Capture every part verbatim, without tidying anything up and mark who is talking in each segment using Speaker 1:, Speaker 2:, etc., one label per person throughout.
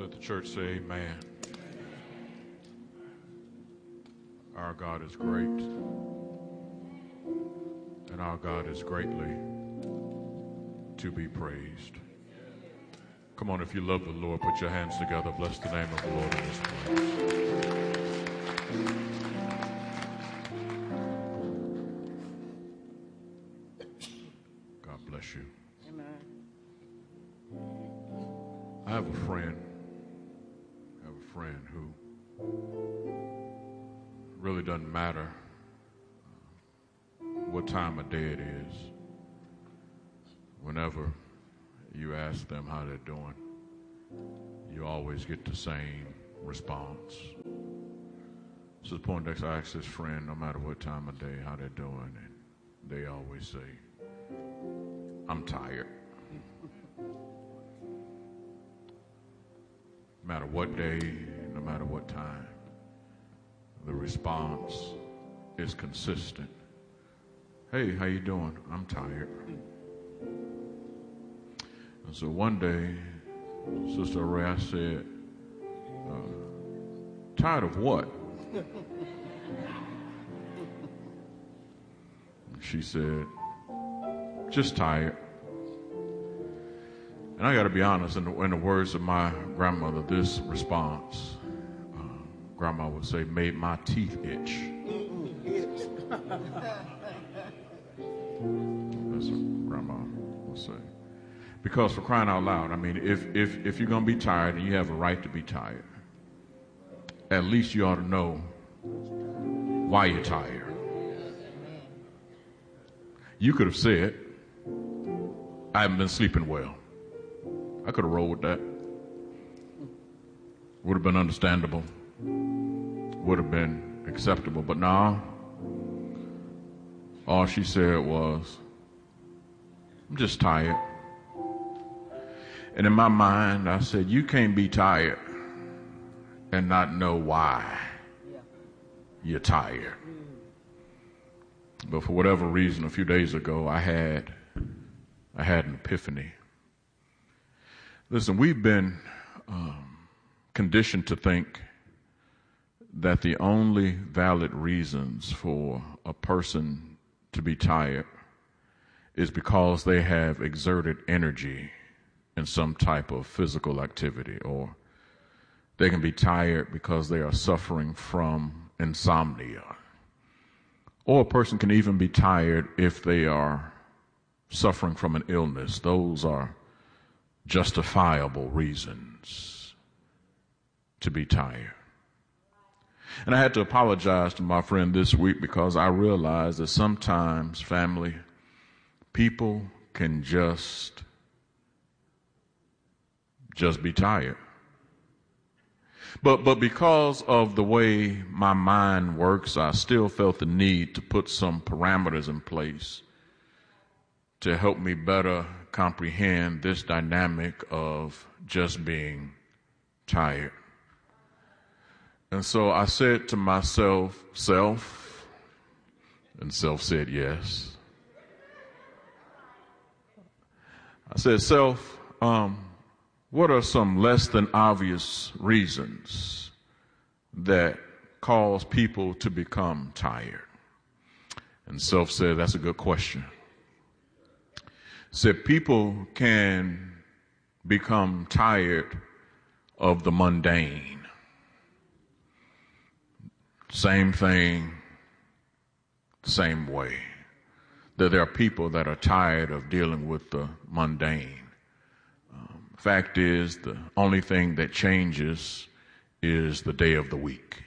Speaker 1: Let the church say amen. Our God is great, and our God is greatly to be praised. Come on, if you love the Lord, put your hands together. Bless the name of the Lord in this place. God bless you.
Speaker 2: Amen.
Speaker 1: I have a friend, I have a friend who really doesn't matter what time of day it is. Whenever you ask them how they're doing, you always get the same response. So the point next, I ask this friend, no matter what time of day, how they're doing, and they always say, I'm tired. No matter what day, no matter what time, the response is consistent. Hey, how you doing? I'm tired. And so one day, Sister Ray, I said, uh, tired of what? She said, just tired. And I got to be honest, in the, in the words of my grandmother, this response, uh, grandma would say, made my teeth itch. That's what grandma would say. Because for crying out loud, I mean, if, if, if you're going to be tired and you have a right to be tired, at least you ought to know why you're tired. You could have said, I haven't been sleeping well. I could have rolled with that. Would have been understandable. Would have been acceptable. But now, all she said was, I'm just tired. And in my mind, I said, you can't be tired and not know why you're tired. But for whatever reason, a few days ago, I had, I had an epiphany. Listen, we've been um, conditioned to think that the only valid reasons for a person to be tired is because they have exerted energy in some type of physical activity, or they can be tired because they are suffering from insomnia. Or a person can even be tired if they are suffering from an illness. Those are justifiable reasons to be tired. And I had to apologize to my friend this week because I realized that sometimes, family, people can just just be tired. But but because of the way my mind works, I still felt the need to put some parameters in place to help me better comprehend this dynamic of just being tired. And so I said to myself, self, and self said yes. I said, self, um, what are some less than obvious reasons that cause people to become tired? And self said, that's a good question. Said people can become tired of the mundane. Same thing, same way. That there are people that are tired of dealing with the mundane. Um, fact is, the only thing that changes is the day of the week.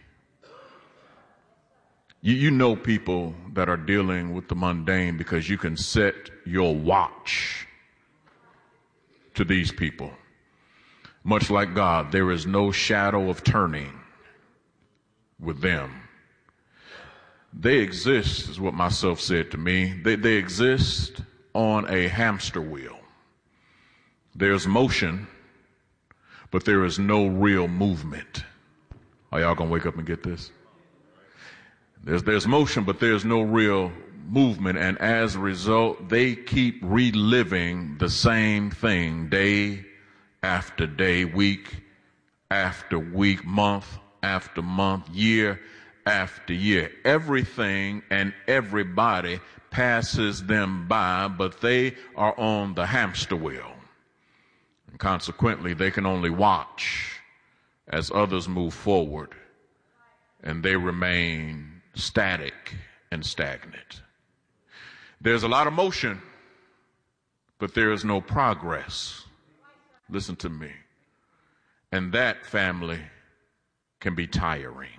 Speaker 1: You, you know people that are dealing with the mundane because you can set your watch to these people. Much like God, there is no shadow of turning with them. They exist, is what myself said to me. They, they exist on a hamster wheel. There's motion, but there is no real movement. Are y'all gonna wake up and get this? There's, there's motion, but there's no real movement. And as a result, they keep reliving the same thing day after day, week after week, month after month, year after year. Everything and everybody passes them by, but they are on the hamster wheel. And consequently, they can only watch as others move forward, and they remain static and stagnant. There's a lot of motion, but there is no progress. Listen to me. And that, family, can be tiring.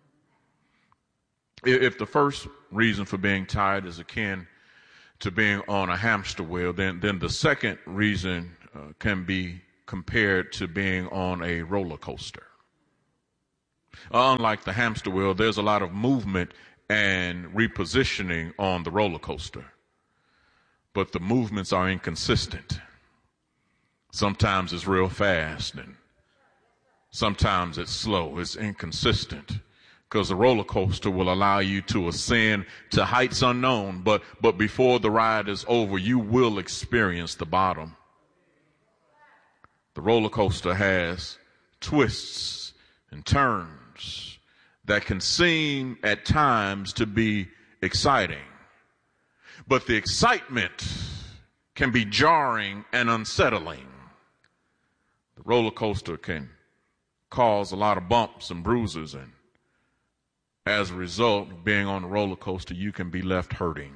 Speaker 1: If the first reason for being tired is akin to being on a hamster wheel, then, then the second reason uh, can be compared to being on a roller coaster. Unlike the hamster wheel, there's a lot of movement and repositioning on the roller coaster, but the movements are inconsistent. Sometimes it's real fast and sometimes it's slow. It's inconsistent because the roller coaster will allow you to ascend to heights unknown, but but before the ride is over, you will experience the bottom. The roller coaster has twists and turns that can seem at times to be exciting, but the excitement can be jarring and unsettling. The roller coaster can cause a lot of bumps and bruises, and as a result of being on the roller coaster, you can be left hurting.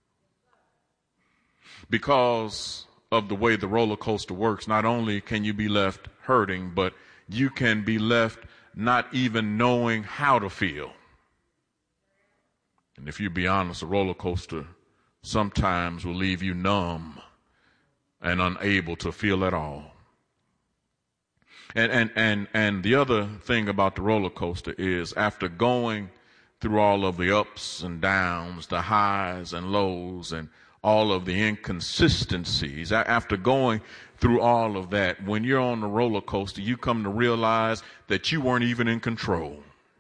Speaker 1: Because of the way the roller coaster works, not only can you be left hurting, but you can be left not even knowing how to feel. And if you be honest, a roller coaster sometimes will leave you numb and unable to feel at all. And, and, and, and the other thing about the roller coaster is after going through all of the ups and downs, the highs and lows, and all of the inconsistencies, after going through all of that, when you're on the roller coaster, you come to realize that you weren't even in control.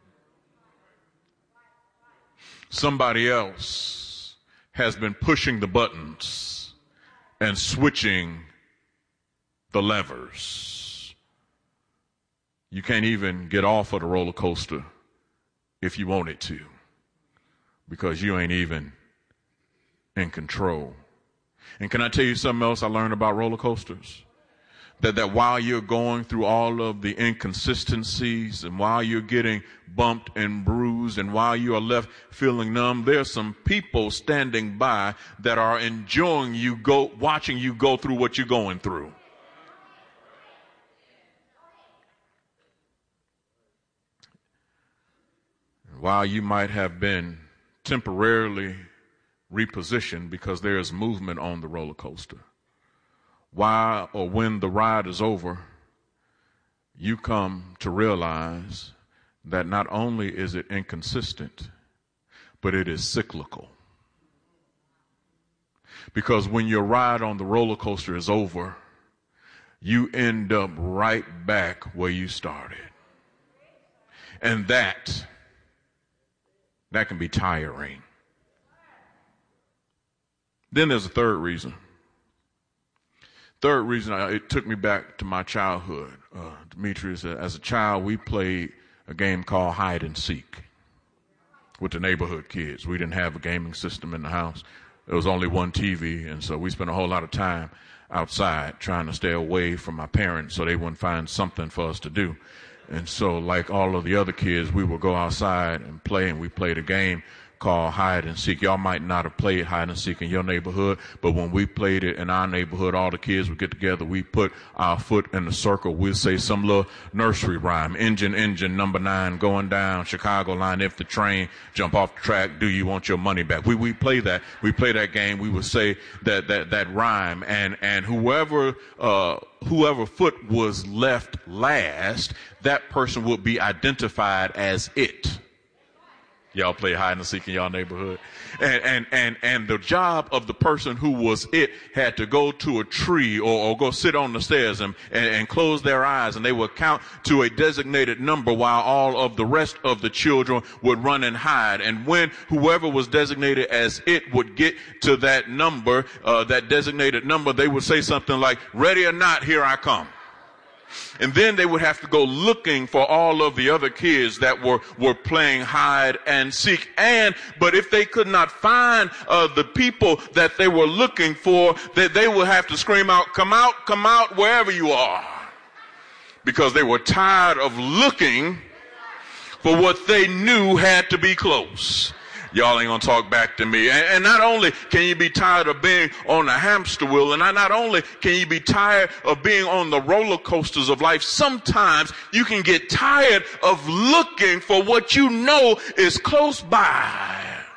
Speaker 1: Somebody else has been pushing the buttons and switching the levers. You can't even get off of the roller coaster if you wanted to, because you ain't even in control. And can I tell you something else I learned about roller coasters? That, that while you're going through all of the inconsistencies, and while you're getting bumped and bruised, and while you are left feeling numb, there's some people standing by that are enjoying you go, watching you go through what you're going through. While you might have been temporarily repositioned because there is movement on the roller coaster, while or when the ride is over, you come to realize that not only is it inconsistent, but it is cyclical. Because when your ride on the roller coaster is over, you end up right back where you started. And that That can be tiring. Then there's a third reason. Third reason, it took me back to my childhood. Uh, Demetrius, as a child, we played a game called hide and seek with the neighborhood kids. We didn't have a gaming system in the house. There was only one T V, and so we spent a whole lot of time outside trying to stay away from my parents so they wouldn't find something for us to do. And so, like all of the other kids, we would go outside and play, and we played a game called hide and seek. Y'all might not have played hide and seek in your neighborhood, but when we played it in our neighborhood, all the kids would get together. We put our foot in a circle. We'd say some little nursery rhyme. Engine, engine, number nine, going down, Chicago line, if the train, jump off the track, do you want your money back? We we play that. We play that game. We would say that that that rhyme, and and whoever uh whoever foot was left last, that person would be identified as it. Y'all play hide and seek in y'all neighborhood. And, and, and, and the job of the person who was it had to go to a tree or, or go sit on the stairs and, and, and close their eyes, and they would count to a designated number while all of the rest of the children would run and hide. And when whoever was designated as it would get to that number, uh, that designated number, they would say something like, ready or not, here I come. And then they would have to go looking for all of the other kids that were, were playing hide and seek. And, but if they could not find uh, the people that they were looking for, that they would have to scream out, come out, come out, wherever you are. Because they were tired of looking for what they knew had to be close. Y'all ain't gonna talk back to me. And, and not only can you be tired of being on the hamster wheel, and not only can you be tired of being on the roller coasters of life, sometimes you can get tired of looking for what you know is close by.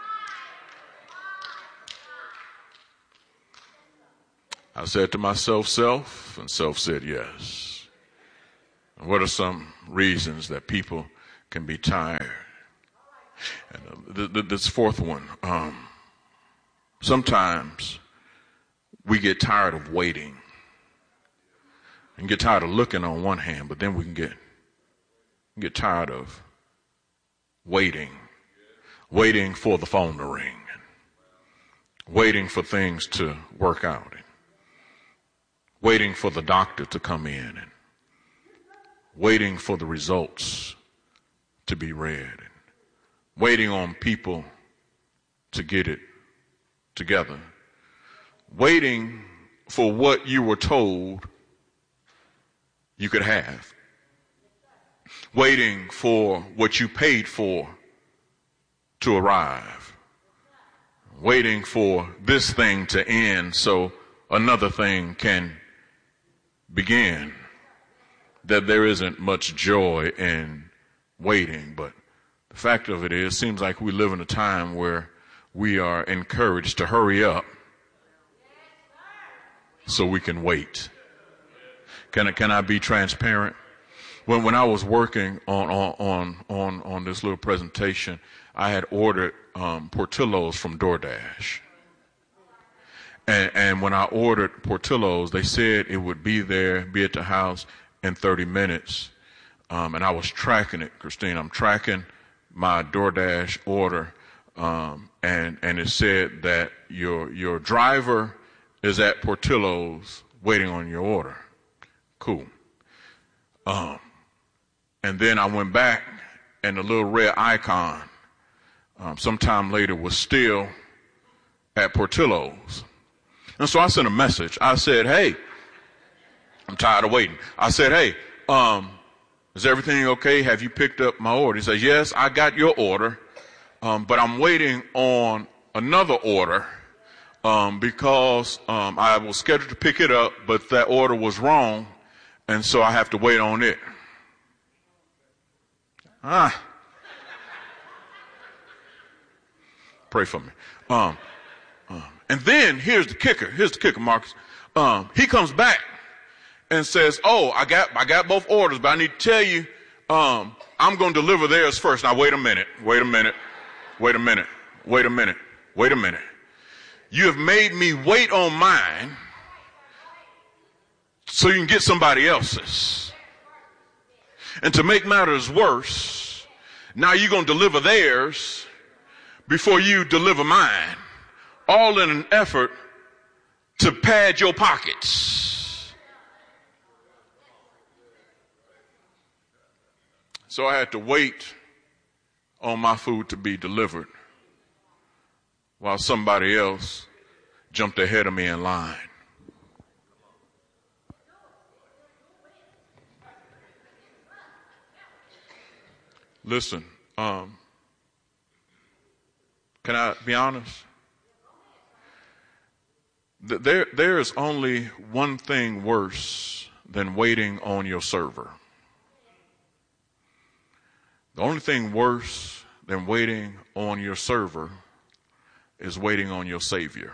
Speaker 1: I said to myself, self, and self said yes. And what are some reasons that people can be tired? And uh, th- th- this fourth one, um, sometimes we get tired of waiting and get tired of looking on one hand, but then we can get get tired of waiting, waiting for the phone to ring, waiting for things to work out, and waiting for the doctor to come in, and waiting for the results to be read. Waiting on people to get it together. Waiting for what you were told you could have. Waiting for what you paid for to arrive. Waiting for this thing to end so another thing can begin. That there isn't much joy in waiting, but the fact of it is, it seems like we live in a time where we are encouraged to hurry up so we can wait. Can I, can I be transparent? When when I was working on on on on, on this little presentation, I had ordered um, Portillo's from DoorDash. And, and when I ordered Portillo's, they said it would be there, be at the house in thirty minutes. Um, and I was tracking it, Christine. I'm tracking my DoorDash order, um, and and it said that your your driver is at Portillo's waiting on your order. Cool. Um, and then I went back, and the little red icon, um, sometime later, was still at Portillo's. And so I sent a message. I said, "Hey, I'm tired of waiting." I said, "Hey, um." Is everything okay? Have you picked up my order? He says, yes, I got your order, um, but I'm waiting on another order um, because um, I was scheduled to pick it up, but that order was wrong, and so I have to wait on it. Ah. Pray for me. Um, um, and then here's the kicker. Here's the kicker, Marcus. Um, he comes back and says, oh, I got I got both orders, but I need to tell you, um, I'm going to deliver theirs first. Now, wait a minute, wait a minute, wait a minute, wait a minute, wait a minute. You have made me wait on mine so you can get somebody else's. And to make matters worse, now you're going to deliver theirs before you deliver mine, all in an effort to pad your pockets. So I had to wait on my food to be delivered while somebody else jumped ahead of me in line. Listen, um, can I be honest? There, there is only one thing worse than waiting on your server. The only thing worse than waiting on your server is waiting on your Savior.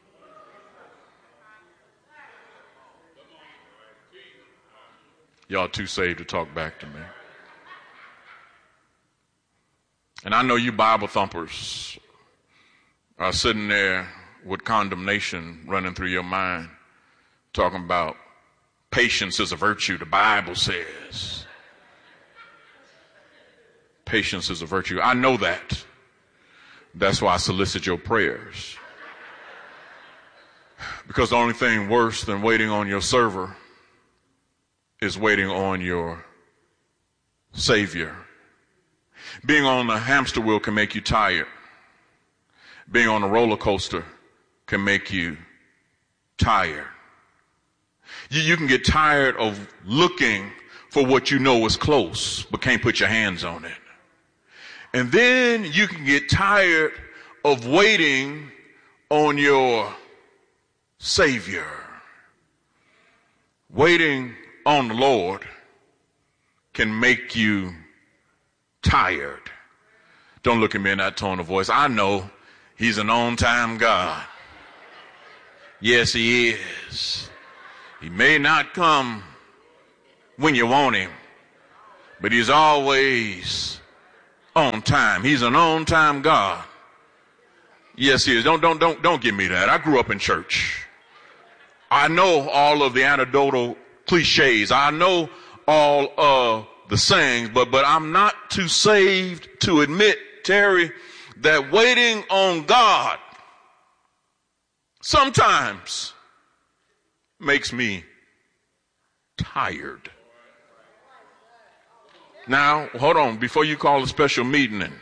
Speaker 1: Y'all too saved to talk back to me. And I know you Bible thumpers are sitting there with condemnation running through your mind, talking about patience is a virtue, the Bible says. Patience is a virtue. I know that. That's why I solicit your prayers. Because the only thing worse than waiting on your server is waiting on your Savior. Being on the hamster wheel can make you tired. Being on a roller coaster can make you tired. You, you can get tired of looking for what you know is close, but can't put your hands on it. And then you can get tired of waiting on your Savior. Waiting on the Lord can make you tired. Don't look at me in that tone of voice. I know He's an on-time God. Yes, He is. He may not come when you want Him, but He's always on time. He's an on-time God. Yes, He is. Don't, don't, don't, don't give me that. I grew up in church. I know all of the anecdotal cliches. I know all of the sayings, but, but I'm not too saved to admit, Terry, that waiting on God sometimes makes me tired. Now, hold on. Before you call a special meeting and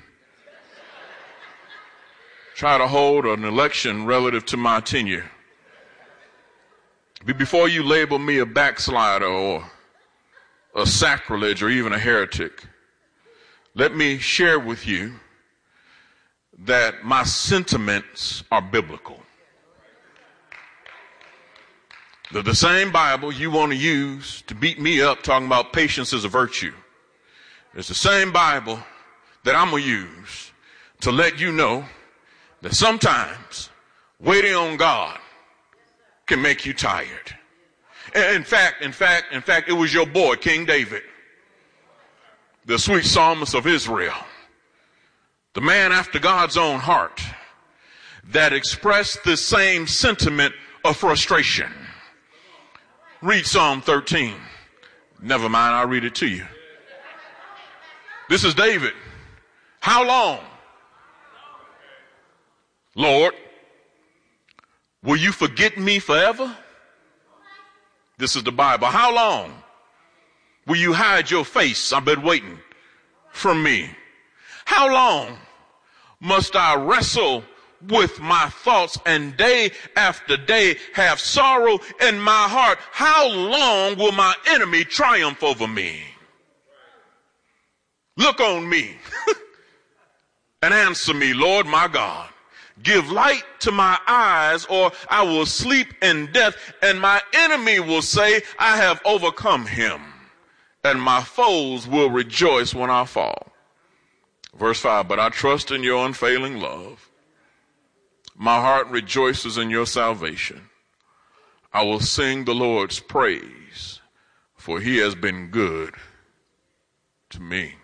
Speaker 1: try to hold an election relative to my tenure, before you label me a backslider or a sacrilege or even a heretic, let me share with you that my sentiments are biblical. They're the same Bible you want to use to beat me up talking about patience is a virtue. It's the same Bible that I'm going to use to let you know that sometimes waiting on God can make you tired. In fact, in fact, in fact, it was your boy, King David, the sweet psalmist of Israel, the man after God's own heart, that expressed the same sentiment of frustration. Read Psalm thirteen. Never mind, I'll read it to you. This is David. How long, Lord, will you forget me forever? This is the Bible. How long will you hide your face? I've been waiting from me. How long must I wrestle with my thoughts and day after day have sorrow in my heart? How long will my enemy triumph over me? Look on me and answer me, Lord my God. Give light to my eyes, or I will sleep in death, and my enemy will say, I have overcome him, and my foes will rejoice when I fall. Verse five, but I trust in your unfailing love. My heart rejoices in your salvation. I will sing the Lord's praise, for he has been good to me.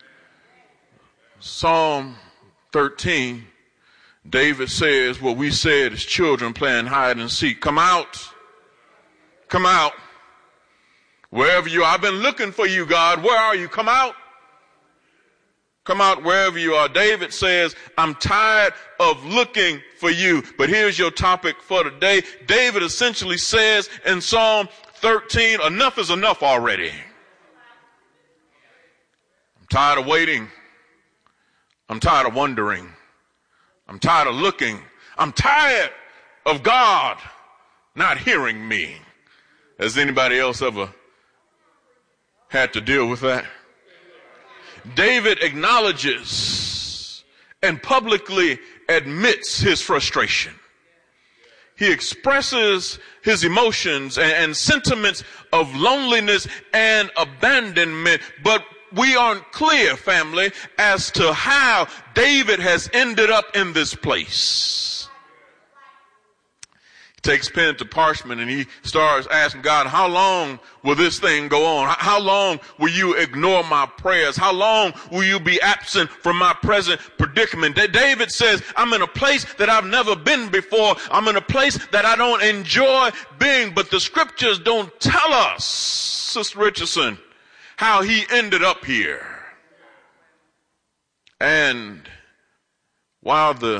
Speaker 1: Psalm thirteen, David says what we said as children playing hide and seek. Come out. Come out. Wherever you are. I've been looking for you, God. Where are you? Come out. Come out wherever you are. David says, I'm tired of looking for you. But here's your topic for today. David essentially says in Psalm thirteen, enough is enough already. I'm tired of waiting. I'm tired of wondering. I'm tired of looking. I'm tired of God not hearing me. Has anybody else ever had to deal with that? David acknowledges and publicly admits his frustration. He expresses his emotions and, and sentiments of loneliness and abandonment, but we aren't clear, family, as to how David has ended up in this place. He takes pen to parchment and he starts asking God, how long will this thing go on? How long will you ignore my prayers? How long will you be absent from my present predicament? David says, I'm in a place that I've never been before. I'm in a place that I don't enjoy being, but the scriptures don't tell us, Sister Richardson, how he ended up here. And while the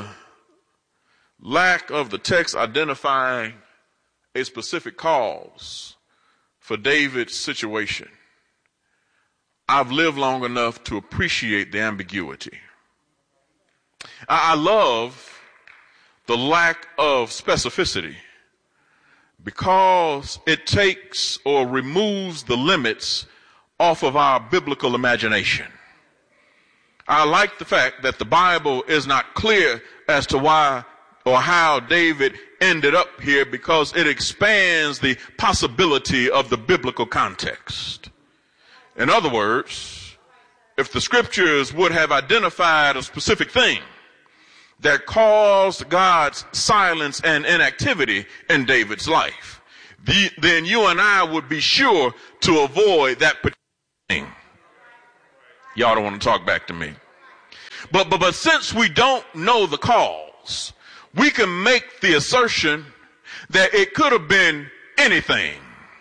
Speaker 1: lack of the text identifying a specific cause for David's situation, I've lived long enough to appreciate the ambiguity. I, I love the lack of specificity because it takes or removes the limits off of our biblical imagination. I like the fact that the Bible is not clear as to why or how David ended up here because it expands the possibility of the biblical context. In other words, if the scriptures would have identified a specific thing that caused God's silence and inactivity in David's life, the, then you and I would be sure to avoid that particular thing. Y'all don't want to talk back to me. But, but, but since we don't know the cause, we can make the assertion that it could have been anything,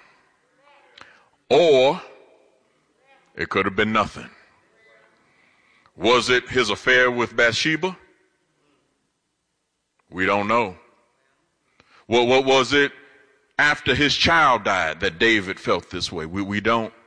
Speaker 1: or it could have been nothing. Was it his affair with Bathsheba? We don't know. What, what was it after his child died that David felt this way? We, we don't